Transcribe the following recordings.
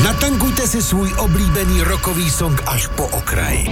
Natankujte si svůj oblíbený rockový song až po okraj.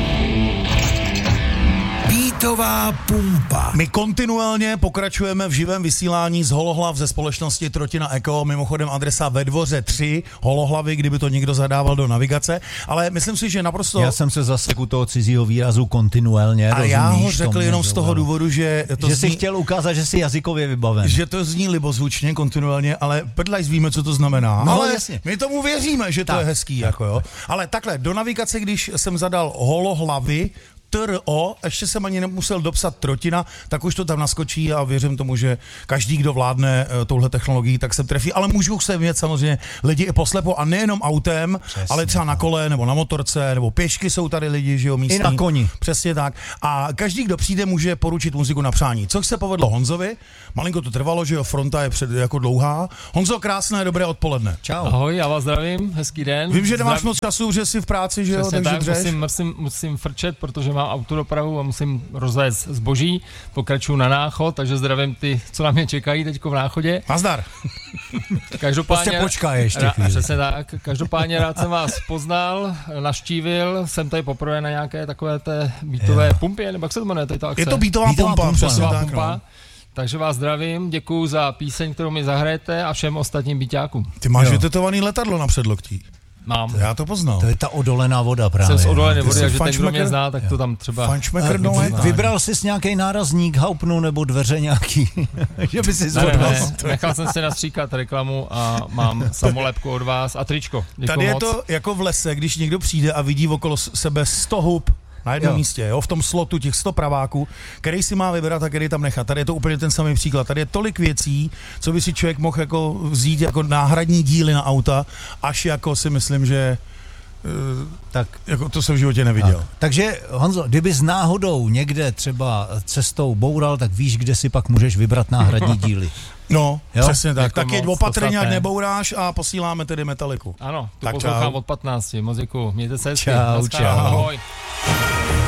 Beatová pumpa. My kontinuálně pokračujeme v živém vysílání z Holohlav ze společnosti Trotina Eko, mimochodem adresa ve Dvoře 3, Holohlavy, kdyby to někdo zadával do navigace, ale myslím si, že naprosto... Já jsem se zasek u toho cizího výrazu kontinuálně, a já ho řekl jenom z toho důvodu, že to že jsi chtěl ukázat, že jsi jazykově vybaven. Že to zní libozvučně, kontinuálně, ale prdlajs víme, co to znamená. No, ale jasně. My tomu věříme, že to je hezký, jako jo. Ale takhle, do navigace, když jsem zadal Holohlavy, TRO, ještě jsem ani nemusel dopsat Trotina, tak už to tam naskočí a věřím tomu, že každý, kdo vládne touhle technologií, tak se trefí, ale můžou se vědět samozřejmě lidi i poslepo a nejenom autem, přesně, ale třeba na kole nebo na motorce, nebo pěšky jsou tady lidi, že jo, místní. I na koni. Přesně tak. A každý, kdo přijde, může poručit muziku na přání. Což se povedlo Honzovi, malinko to trvalo, že jo, fronta je jako dlouhá. Honzo, krásné, dobré odpoledne. Čau. Ahoj, já vás zdravím, hezký den. Vím, že nemáš moc času, že jsi v práci, že jo, takže musím frčet, protože mám autodopravu a musím rozvést zboží, pokračuju na náchod, takže zdravím ty, co na mě čekají teďko v náchodě. Nazdar. Každopádně, prostě počkej ještě chvíli. Přesně tak. Každopádně rád jsem vás poznal, navštívil, jsem tady poprvé na nějaké takové té beatové pumpě, nebo jak se to jmenuje ta akce? Je to beatová pumpa, přesně tak. Pumpa. Takže vás zdravím, děkuju za píseň, kterou mi zahrajete a všem ostatním beaťákům. Ty máš vytetovaný letadlo na předloktí. Mám. Já to poznal. To je ta odolená voda právě. Jsem z odolené vody, takže ten, kdo mě zná, tak to tam třeba... Vybral jsi nějaký nárazník, haupnu nebo dveře nějaký, že by si zvedl. Nechal jsem si nastříkat reklamu a mám samolepku od vás a tričko. Děkuju Tady je moc. to jako v lese, když někdo přijde a vidí okolo sebe 100 hub na jednom místě, jo, v tom slotu těch 100 praváků, který si má vybrat a který tam nechat. Tady je to úplně ten samý příklad. Tady je tolik věcí, co by si člověk mohl jako vzít jako náhradní díly na auta, až jako si myslím, že tak jako to jsem v životě neviděl. Takže Honzo, kdyby s náhodou někde třeba cestou boural, tak víš, kde si pak můžeš vybrat náhradní díly. No, jo? Přesně tak. Jako Tak jeď opatrně, ať nebouráš a posíláme tedy Metaliku. Ano, tu tak poslouchám od 15. Moc děkuju. Mějte se hezky. Čau. Ahoj.